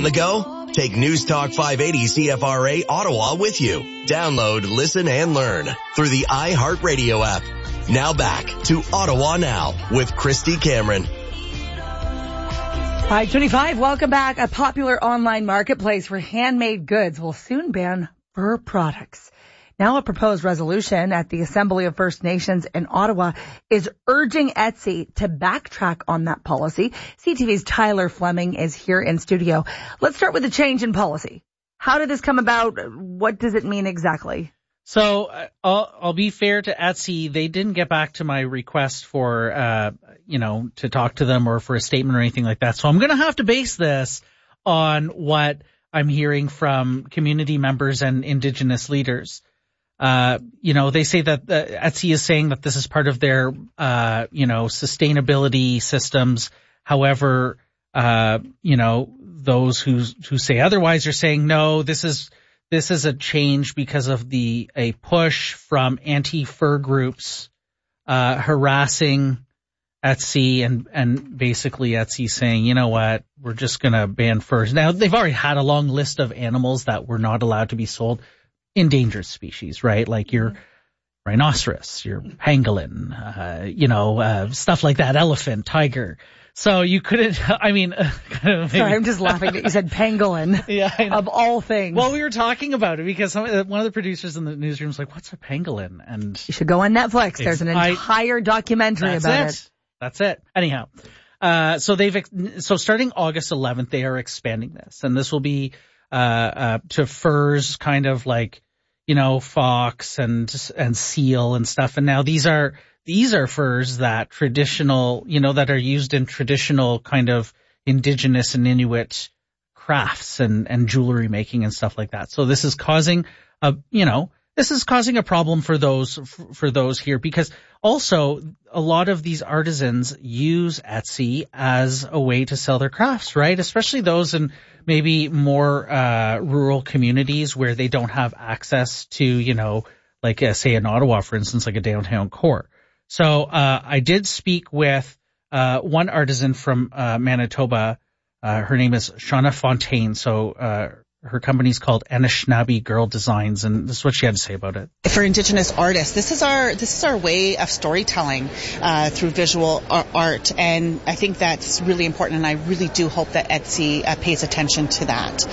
On the go? Take News Talk 580 CFRA Ottawa with you. Download, listen, and learn through the iHeartRadio app. Now back to Ottawa Now with Christy Cameron. 525, welcome back. A popular online marketplace for handmade goods will soon ban fur products. Now a proposed resolution at the Assembly of First Nations in Ottawa is urging Etsy to backtrack on that policy. CTV's Tyler Fleming is here in studio. Let's start with the change in policy. How did this come about? What does it mean exactly? So I'll be fair to Etsy. They didn't get back to my request for, to talk to them or for a statement or anything like that. So I'm going to have to base this on what I'm hearing from community members and Indigenous leaders. They say that Etsy is saying that this is part of their, sustainability systems. However, those who say otherwise are saying, no, this is a change because of a push from anti-fur groups, harassing Etsy and basically Etsy saying, you know what, we're just going to ban furs. Now, they've already had a long list of animals that were not allowed to be sold. Endangered species, right? Like your rhinoceros, your pangolin, stuff like that, elephant, tiger. So you couldn't, sorry, I'm just laughing that you said pangolin. Yeah, of all things. Well, we were talking about it because one of the producers in the newsroom was like, what's a pangolin? And you should go on Netflix. There's an entire documentary about it. That's it. Anyhow, so starting August 11th, they are expanding this, and this will be to furs, kind of like, fox and seal and stuff. And now these are furs that that are used in traditional kind of Indigenous and Inuit crafts and jewelry making and stuff like that. So this is causing a problem for those here, because also a lot of these artisans use Etsy as a way to sell their crafts, right? Especially those in maybe more rural communities where they don't have access to, say in Ottawa, for instance, like a downtown core. So I did speak with one artisan from Manitoba. Her name is Shauna Fontaine. So her company's called Anishinaabe Girl Designs, and this is what she had to say about it. For Indigenous artists, this is our way of storytelling through visual art, and I think that's really important, and I really do hope that Etsy pays attention to that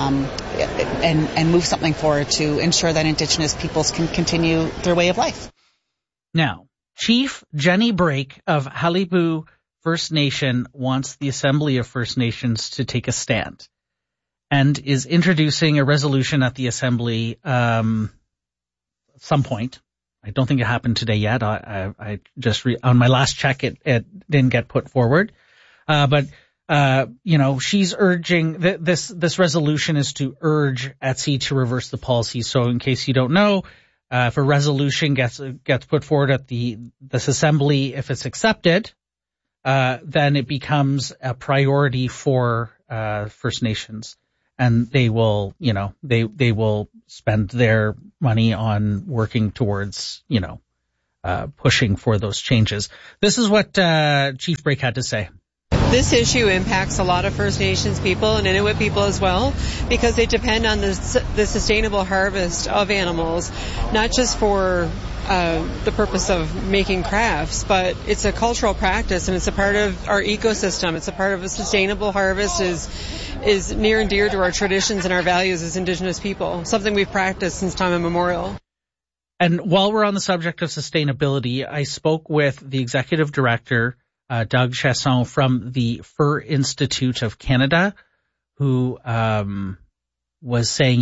and move something forward to ensure that Indigenous peoples can continue their way of life. Now, Chief Jenny Brake of Halibu First Nation wants the Assembly of First Nations to take a stand, and is introducing a resolution at the Assembly some point. I don't think it happened today yet. I just on my last check, it didn't get put forward. But she's urging this resolution is to urge Etsy to reverse the policy. So in case you don't know, if a resolution gets put forward at this Assembly, if it's accepted, then it becomes a priority for First Nations. And they will, they will spend their money on working towards, pushing for those changes. This is what Chief Brake had to say. This issue impacts a lot of First Nations people and Inuit people as well, because they depend on the sustainable harvest of animals, not just for the purpose of making crafts, but it's a cultural practice and it's a part of our ecosystem. It's a part of a sustainable harvest is near and dear to our traditions and our values as Indigenous people, something we've practiced since time immemorial. And while we're on the subject of sustainability, I spoke with the executive director, Doug Chasson from the Fur Institute of Canada, who was saying,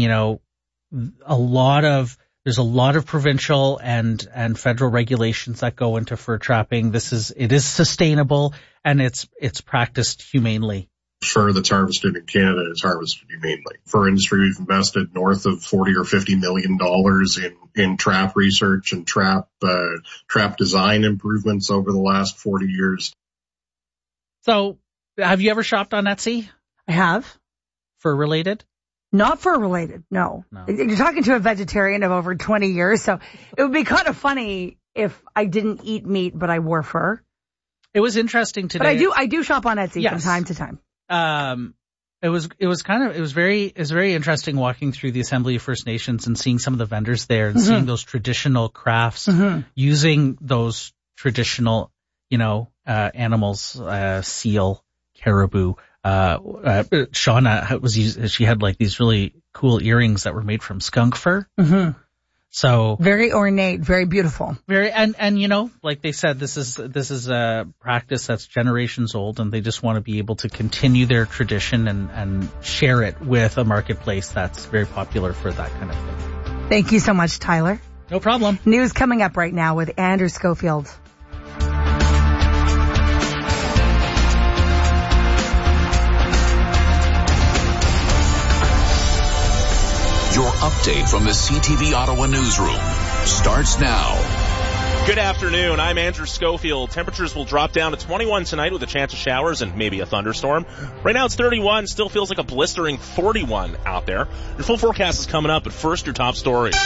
there's a lot of provincial and federal regulations that go into fur trapping. It is sustainable and it's practiced humanely. Fur that's harvested in Canada is harvested humanely. Fur industry, we've invested north of $40 or $50 million in trap research and trap design improvements over the last 40 years. So, have you ever shopped on Etsy? I have. Fur related? Not fur related, no. You're talking to a vegetarian of over 20 years, so it would be kind of funny if I didn't eat meat, but I wore fur. It was interesting today. But I do shop on Etsy from time to time. It was very interesting walking through the Assembly of First Nations and seeing some of the vendors there and seeing those traditional crafts, using those traditional, animals, seal, caribou. Shauna she had like these really cool earrings that were made from skunk fur. So very ornate, very beautiful. And like they said, this is a practice that's generations old, and they just want to be able to continue their tradition and share it with a marketplace that's very popular for that kind of thing. Thank you so much, Tyler. No problem. News coming up right now with Andrew Schofield. Your update from the CTV Ottawa newsroom starts now. Good afternoon. I'm Andrew Schofield. Temperatures will drop down to 21 tonight with a chance of showers and maybe a thunderstorm. Right now it's 31. Still feels like a blistering 41 out there. Your full forecast is coming up, but first your top stories.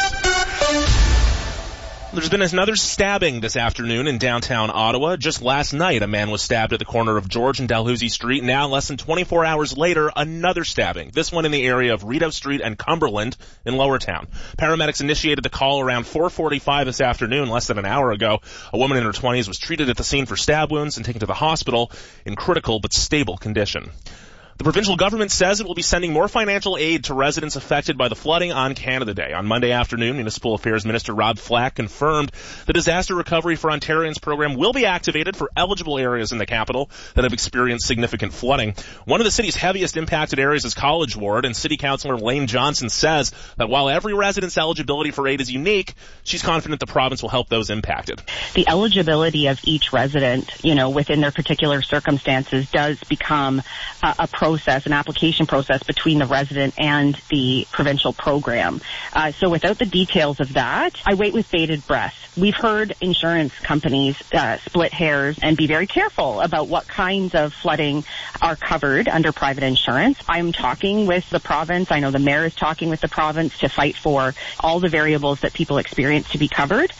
There's been another stabbing this afternoon in downtown Ottawa. Just last night, a man was stabbed at the corner of George and Dalhousie Street. Now, less than 24 hours later, another stabbing. This one in the area of Rideau Street and Cumberland in Lowertown. Paramedics initiated the call around 4:45 this afternoon, less than an hour ago. A woman in her 20s was treated at the scene for stab wounds and taken to the hospital in critical but stable condition. The provincial government says it will be sending more financial aid to residents affected by the flooding on Canada Day. On Monday afternoon, Municipal Affairs Minister Rob Flack confirmed the Disaster Recovery for Ontarians program will be activated for eligible areas in the capital that have experienced significant flooding. One of the city's heaviest impacted areas is College Ward, and City Councillor Lane Johnson says that while every resident's eligibility for aid is unique, she's confident the province will help those impacted. The eligibility of each resident, within their particular circumstances does become a an application process between the resident and the provincial program. So without the details of that, I wait with bated breath. We've heard insurance companies split hairs and be very careful about what kinds of flooding are covered under private insurance. I'm talking with the province. I know the mayor is talking with the province to fight for all the variables that people experience to be covered.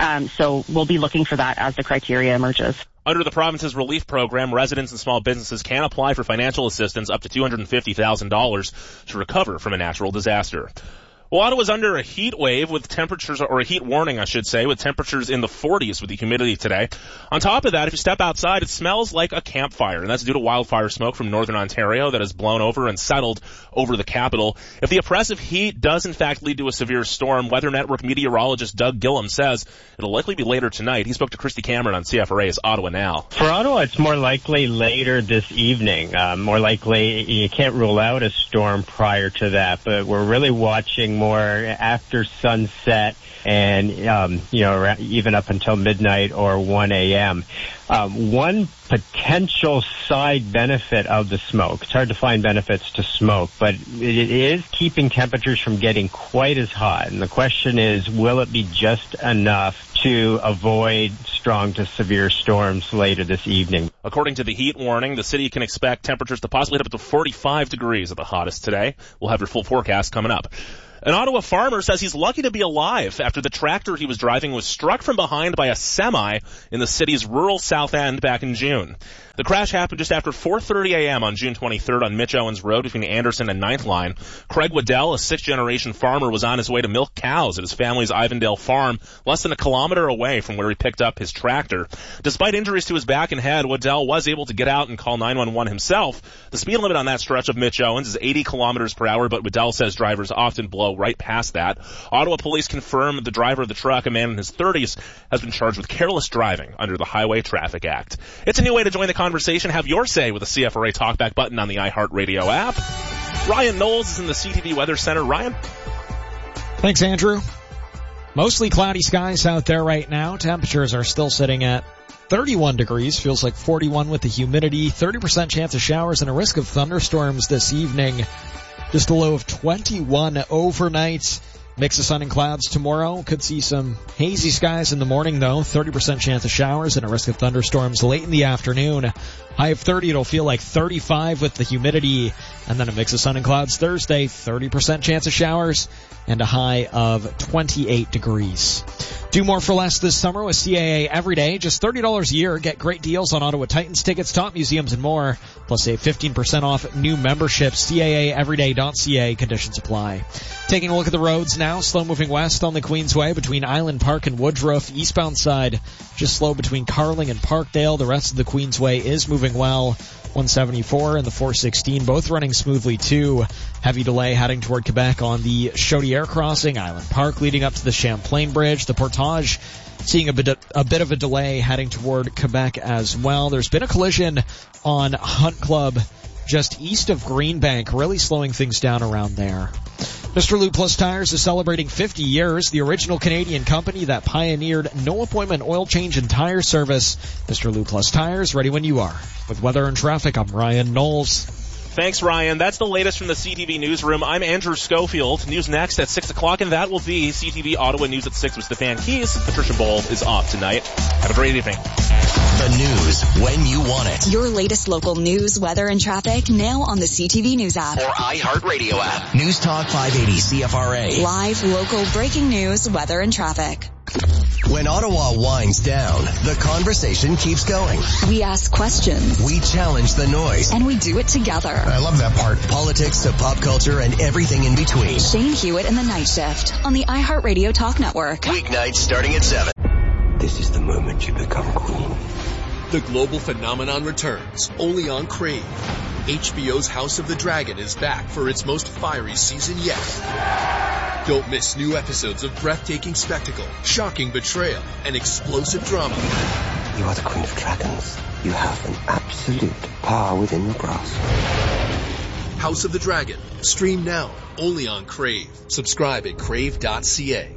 So we'll be looking for that as the criteria emerges. Under the province's relief program, residents and small businesses can apply for financial assistance up to $250,000 to recover from a natural disaster. Well, Ottawa's under a heat wave with temperatures, or a heat warning, I should say, with temperatures in the 40s with the humidity today. On top of that, if you step outside, it smells like a campfire, and that's due to wildfire smoke from northern Ontario that has blown over and settled over the capital. If the oppressive heat does in fact lead to a severe storm, Weather Network meteorologist Doug Gillum says it'll likely be later tonight. He spoke to Christy Cameron on CFRA's Ottawa Now. For Ottawa, it's more likely later this evening. More likely, you can't rule out a storm prior to that, but we're really watching more after sunset and, even up until midnight or 1 a.m. One potential side benefit of the smoke, it's hard to find benefits to smoke, but it is keeping temperatures from getting quite as hot. And the question is, will it be just enough to avoid strong to severe storms later this evening? According to the heat warning, the city can expect temperatures to possibly hit up to 45 degrees at the hottest today. We'll have your full forecast coming up. An Ottawa farmer says he's lucky to be alive after the tractor he was driving was struck from behind by a semi in the city's rural South End back in June. The crash happened just after 4:30 a.m. on June 23rd on Mitch Owens Road between Anderson and 9th Line. Craig Waddell, a sixth-generation farmer, was on his way to milk cows at his family's Ivandale farm, less than a kilometer away from where he picked up his tractor. Despite injuries to his back and head, Waddell was able to get out and call 911 himself. The speed limit on that stretch of Mitch Owens is 80 kilometers per hour, but Waddell says drivers often blow right past that. Ottawa police confirm the driver of the truck, a man in his 30s, has been charged with careless driving under the Highway Traffic Act. It's a new way to join the conversation. Have your say with the CFRA Talkback button on the iHeartRadio app. Ryan Knowles is in the CTV Weather Center. Ryan? Thanks, Andrew. Mostly cloudy skies out there right now. Temperatures are still sitting at 31 degrees. Feels like 41 with the humidity. 30% chance of showers and a risk of thunderstorms this evening. Just a low of 21 overnight. Mix of sun and clouds tomorrow. Could see some hazy skies in the morning, though. 30% chance of showers and a risk of thunderstorms late in the afternoon. High of 30, it'll feel like 35 with the humidity. And then a mix of sun and clouds Thursday. 30% chance of showers and a high of 28 degrees. Do more for less this summer with CAA Everyday. Just $30 a year. Get great deals on Ottawa Titans tickets, top museums, and more. Plus save 15% off new memberships. CAAeveryday.ca. Conditions apply. Taking a look at the roads now. Slow moving west on the Queensway between Island Park and Woodruff. Eastbound side just slow between Carling and Parkdale. The rest of the Queensway is moving well. 174 and the 416 both running smoothly too. Heavy delay heading toward Quebec on the Chaudière crossing, Island Park leading up to the Champlain Bridge. The Portage seeing a bit of a delay heading toward Quebec as well. There's been a collision on Hunt Club just east of Greenbank, really slowing things down around there. Mr. Lube Plus Tires is celebrating 50 years, the original Canadian company that pioneered no-appointment oil change and tire service. Mr. Lube Plus Tires, ready when you are. With weather and traffic, I'm Ryan Knowles. Thanks, Ryan. That's the latest from the CTV Newsroom. I'm Andrew Schofield. News next at 6 o'clock, and that will be CTV Ottawa News at 6 with Stefan Keys. Patricia Bowl is off tonight. Have a great evening. The news when you want it. Your latest local news, weather, and traffic now on the CTV News app. Or iHeartRadio app. News Talk 580 CFRA. Live, local, breaking news, weather, and traffic. When Ottawa winds down, the conversation keeps going. We ask questions. We challenge the noise. And we do it together. I love that part. Politics to pop culture and everything in between. Shane Hewitt and the Night Shift on the iHeartRadio Talk Network. Weeknights starting at 7. This is the moment you become queen. The global phenomenon returns, only on Crave. HBO's House of the Dragon is back for its most fiery season yet. Don't miss new episodes of breathtaking spectacle, shocking betrayal, and explosive drama. You are the Queen of Dragons. You have an absolute power within your grasp. House of the Dragon. Stream now, only on Crave. Subscribe at crave.ca.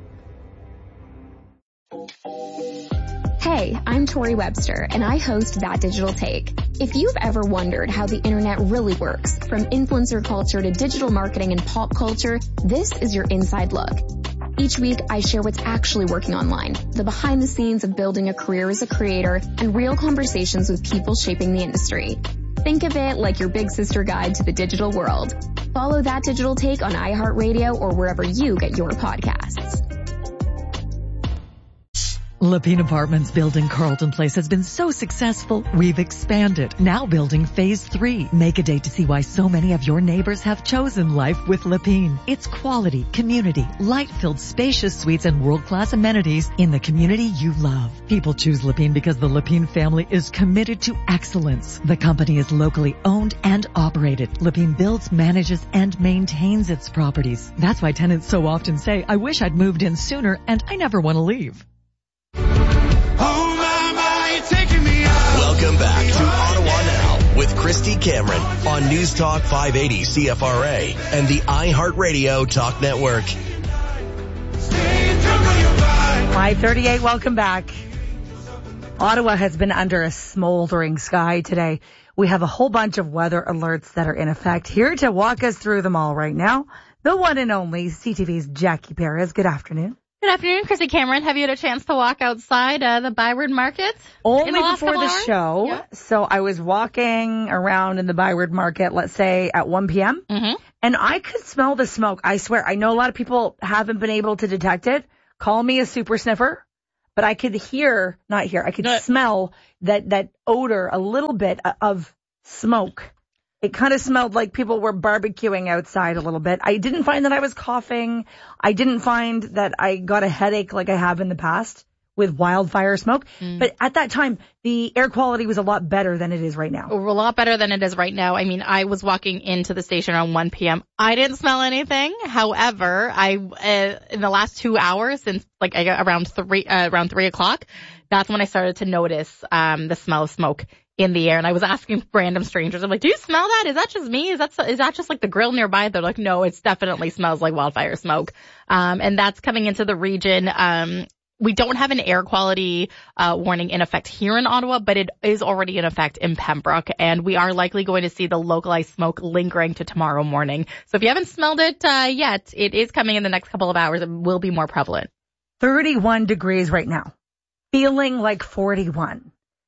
Hey, I'm Tori Webster, and I host That Digital Take. If you've ever wondered how the internet really works, from influencer culture to digital marketing and pop culture, this is your inside look. Each week, I share what's actually working online, the behind the scenes of building a career as a creator, and real conversations with people shaping the industry. Think of it like your big sister guide to the digital world. Follow That Digital Take on iHeartRadio or wherever you get your podcasts. Lapine Apartments building Carlton Place has been so successful, we've expanded. Now building Phase 3. Make a date to see why so many of your neighbors have chosen life with Lapine. It's quality, community, light-filled, spacious suites and world-class amenities in the community you love. People choose Lapine because the Lapine family is committed to excellence. The company is locally owned and operated. Lapine builds, manages, and maintains its properties. That's why tenants so often say, I wish I'd moved in sooner and I never want to leave. Welcome back to Ottawa Now with Christy Cameron on News Talk 580 CFRA and the iHeartRadio Talk Network. 5:38, welcome back. Ottawa has been under a smoldering sky today. We have a whole bunch of weather alerts that are in effect. Here to walk us through them all right now, the one and only CTV's Jackie Perez. Good afternoon. Good afternoon, Chrissy Cameron. Have you had a chance to walk outside the Byward Market? Only before the show. Yeah. So I was walking around in the Byward Market, let's say at 1 p.m. Mm-hmm. And I could smell the smoke. I swear, I know a lot of people haven't been able to detect it. Call me a super sniffer. But I could I could smell that odor, a little bit of smoke. It kind of smelled like people were barbecuing outside a little bit. I didn't find that I was coughing. I didn't find that I got a headache like I have in the past with wildfire smoke. But at that time, the air quality was a lot better than it is right now. A lot better than it is right now. I mean, I was walking into the station around 1 p.m. I didn't smell anything. However, in the last 2 hours, since like around 3 o'clock, that's when I started to notice the smell of smoke in the air. And I was asking random strangers, I'm like, do you smell that? Is that just me? Is that just like the grill nearby? They're like, no, it definitely smells like wildfire smoke. And that's coming into the region. We don't have an air quality warning in effect here in Ottawa, but it is already in effect in Pembroke, and we are likely going to see the localized smoke lingering to tomorrow morning. So if you haven't smelled it yet, it is coming in the next couple of hours. It will be more prevalent. 31 degrees right now, feeling like 41.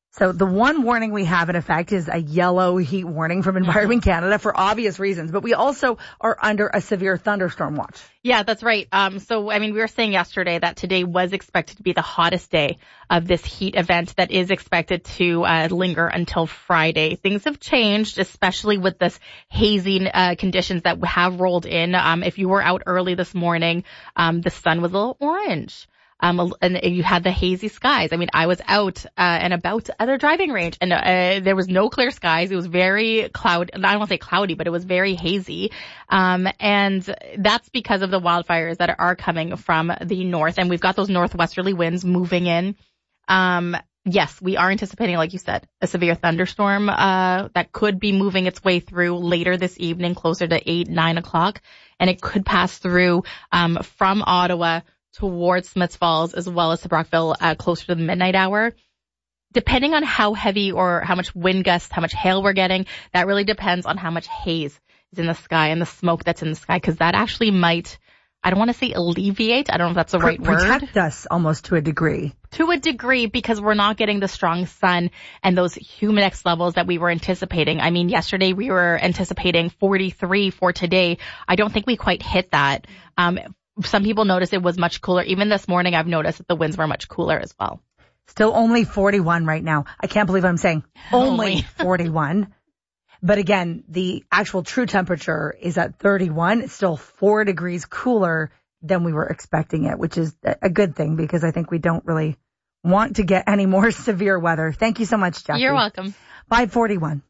So the one warning we have in effect is a yellow heat warning from Environment Canada for obvious reasons, but we also are under a severe thunderstorm watch. Yeah, that's right. We were saying yesterday that today was expected to be the hottest day of this heat event that is expected to linger until Friday. Things have changed, especially with this hazing conditions that have rolled in. If you were out early this morning, the sun was a little orange. And you had the hazy skies. I mean, I was out and about at a driving range, and there was no clear skies. It was very cloudy. I don't want to say cloudy, but it was very hazy. And that's because of the wildfires that are coming from the north. And we've got those northwesterly winds moving in. Yes, we are anticipating, like you said, a severe thunderstorm that could be moving its way through later this evening, closer to 8, 9 o'clock. And it could pass through from Ottawa towards Smiths Falls as well as to Brockville closer to the midnight hour. Depending on how heavy or how much wind gusts, how much hail we're getting, that really depends on how much haze is in the sky and the smoke that's in the sky, because that actually might, I don't want to say alleviate, I don't know if that's the right word. Protect us almost to a degree. To a degree, because we're not getting the strong sun and those humidex levels that we were anticipating. I mean, yesterday we were anticipating 43 for today. I don't think we quite hit that. Some people noticed it was much cooler. Even this morning, I've noticed that the winds were much cooler as well. Still only 41 right now. I can't believe I'm saying only 41. But again, the actual true temperature is at 31. It's still 4 degrees cooler than we were expecting it, which is a good thing because I think we don't really want to get any more severe weather. Thank you so much, Jackie. You're welcome. 541.